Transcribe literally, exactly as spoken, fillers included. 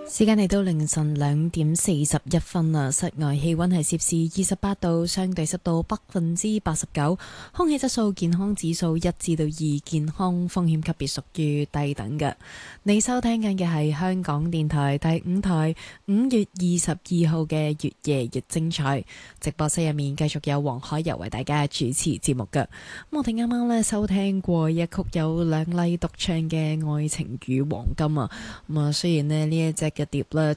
時間嚟到凌晨兩點四十一分啦，室外氣溫係攝氏二十八度，相對濕度百分之八十九，空氣質素健康指數一至到二，健康風險級別屬於低等嘅。你收聽緊嘅係香港電台第五台五月二十二號嘅越夜越精彩直播室入面，繼續有黃海柔為大家主持節目嘅。咁我哋啱啱呢收聽過一曲有兩麗獨唱嘅《愛情與黃金》啊，咁啊雖然呢呢一隻嘅碟咧